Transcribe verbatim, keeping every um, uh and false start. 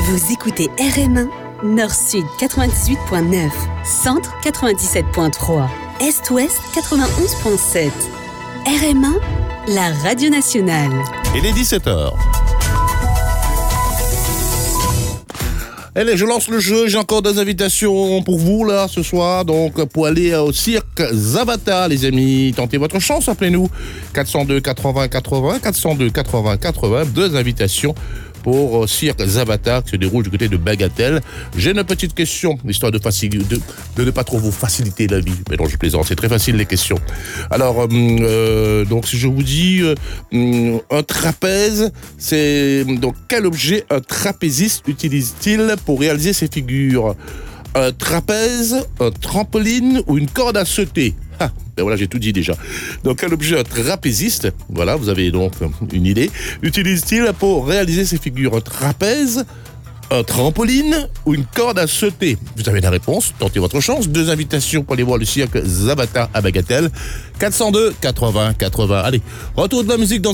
Vous écoutez R M un, Nord-Sud quatre-vingt-dix-huit virgule neuf, Centre quatre-vingt-dix-sept virgule trois, Est-Ouest quatre-vingt-onze virgule sept. R M un, la radio nationale. Il est dix-sept heures. Allez, je lance le jeu, j'ai encore des invitations pour vous là ce soir, donc pour aller au cirque Zavata les amis, tentez votre chance, appelez-nous quatre cent deux quatre-vingts quatre-vingts, quatre cent deux quatre-vingts quatre-vingts, deux invitations pour euh, cirque Zavata qui se déroule du côté de Bagatelle. J'ai une petite question, histoire de, facil... de, de ne pas trop vous faciliter la vie, mais non je plaisante, c'est très facile les questions. Alors, euh, euh, donc si je vous dis euh, un trapèze, c'est donc quel objet un trapéziste utilise-t-il pour réaliser ses figures? Un trapèze, un trampoline ou une corde à sauter? Ah, ben voilà, j'ai tout dit déjà. Donc, quel objet un trapéziste, voilà, vous avez donc une idée, utilise-t-il pour réaliser ses figures? Un trapèze, un trampoline ou une corde à sauter? Vous avez la réponse, tentez votre chance. Deux invitations pour aller voir le cirque Zavata à Bagatelle. quatre cent deux quatre-vingts quatre-vingts. Allez, retour de la musique dans